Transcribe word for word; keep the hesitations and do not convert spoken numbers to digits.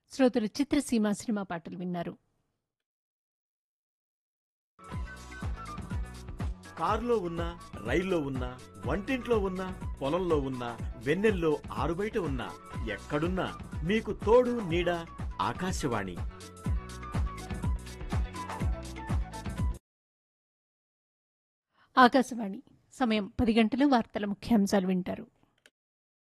శ్రోతలు చిత్రసీమ సినిమా పాటలు విన్నారు. కారులో ఉన్నా, రైల్లో ఉన్నా, వంటింట్లో ఉన్నా, పొలంలో ఉన్నా, వెన్నెల్లో ఆరుబయట ఉన్నా, ఎక్కడున్నా మీకు తోడు నీడ ఆకాశవాణి. ఆకాశవాణి సమయం పది గంటలు. వార్తల ముఖ్యాంశాలు వింటారు.